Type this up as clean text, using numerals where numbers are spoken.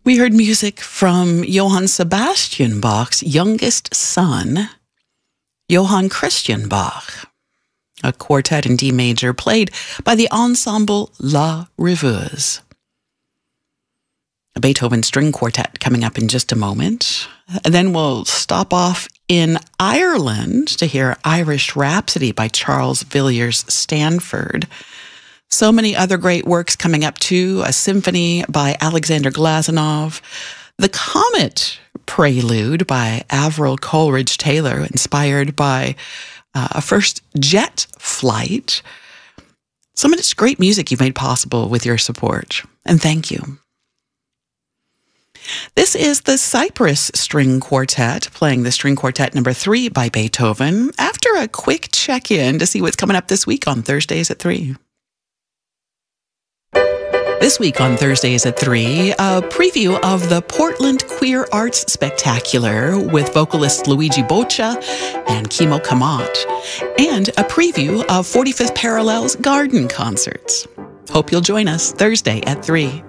We heard music from Johann Sebastian Bach's youngest son, Johann Christian Bach, a quartet in D major played by the ensemble La Rêveuse. A Beethoven string quartet coming up in just a moment. And then we'll stop off in Ireland to hear Irish Rhapsody by Charles Villiers Stanford. So many other great works coming up too. A symphony by Alexander Glazunov. The Comet Prelude by Avril Coleridge Taylor, inspired by a first jet flight. So much great music you've made possible with your support. And thank you. This is the Cyprus String Quartet, playing the String Quartet number 3 by Beethoven, after a quick check-in to see what's coming up this week on Thursdays at 3. This week on Thursdays at 3, a preview of the Portland Queer Arts Spectacular with vocalist Luigi Boccia and Kimo Kamat, and a preview of 45th Parallel's garden concerts. Hope you'll join us Thursday at 3.